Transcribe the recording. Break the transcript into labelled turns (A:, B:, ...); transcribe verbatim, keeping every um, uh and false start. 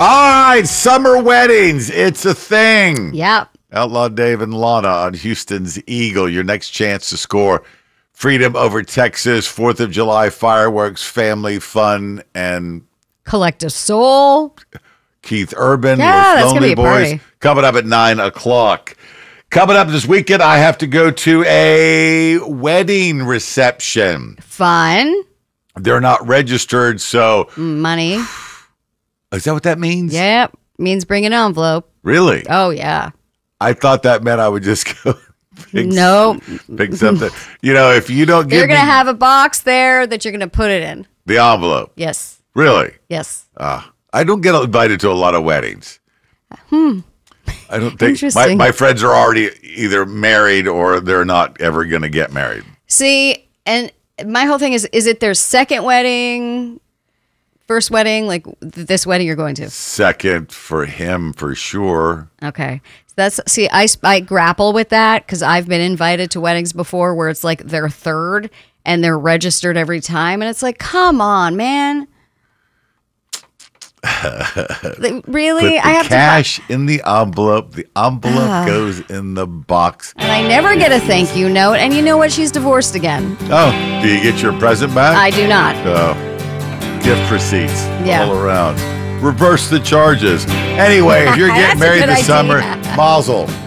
A: All right, summer weddings. It's a thing.
B: Yep.
A: Outlaw Dave and Lana on Houston's Eagle. Your next chance to score freedom over Texas, fourth of July fireworks, family fun, and
B: Collective Soul.
A: Keith Urban
B: Yeah,
A: with
B: that's gonna
A: Lonely
B: be a
A: Boys
B: party.
A: coming up at nine o'clock. Coming up this weekend, I have to go to a wedding reception.
B: Fun.
A: They're not registered, so
B: Money.
A: is that what that means?
B: Yep. Means bring an envelope.
A: Really?
B: Oh, yeah.
A: I thought that meant I would just go pick,
B: No.
A: pick something. You know, if you don't
B: You're
A: give
B: going to
A: me
B: have a box there that you're going to put it in.
A: the envelope.
B: Yes.
A: Really?
B: Yes.
A: Uh, I don't get invited to a lot of weddings.
B: Hmm.
A: I don't think my,
B: Interesting.
A: my friends are already either married or they're not ever going to get married.
B: See, and my whole thing is, is it their second wedding, first wedding, like th- this wedding you're going to?
A: Second for him, for sure.
B: Okay. So that's, see, I, I grapple with that because I've been invited to weddings before where it's like their third and they're registered every time. And it's like, come on, man. Like, really?
A: Put the
B: I have
A: cash
B: to.
A: in the envelope. The envelope
B: Ah.
A: goes in the box.
B: And I never get a thank you note. And you know what? She's divorced again.
A: Oh, do you get your present back?
B: I do not.
A: Oh, gift receipts
B: Yeah.
A: all around. Reverse the charges. Anyway, if you're
B: That's
A: getting
B: a
A: married
B: good
A: this
B: idea.
A: summer, mazel.